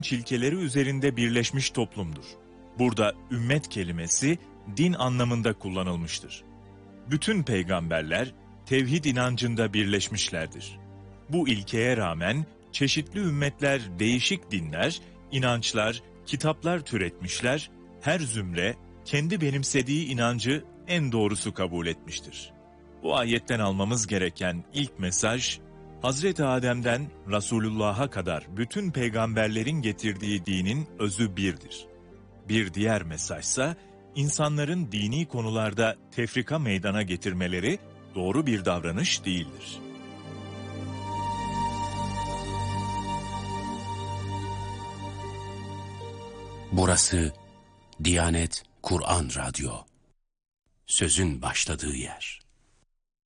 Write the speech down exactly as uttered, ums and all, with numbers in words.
ilkeleri üzerinde birleşmiş toplumdur. Burada ümmet kelimesi din anlamında kullanılmıştır. Bütün peygamberler tevhid inancında birleşmişlerdir. Bu ilkeye rağmen çeşitli ümmetler değişik dinler, inançlar, kitaplar türetmişler, her zümre kendi benimsediği inancı en doğrusu kabul etmiştir. Bu ayetten almamız gereken ilk mesaj, Hazreti Adem'den Resulullah'a kadar bütün peygamberlerin getirdiği dinin özü birdir. Bir diğer mesajsa, insanların dini konularda tefrika meydana getirmeleri doğru bir davranış değildir. Burası Diyanet Kur'an Radyo. Sözün başladığı yer.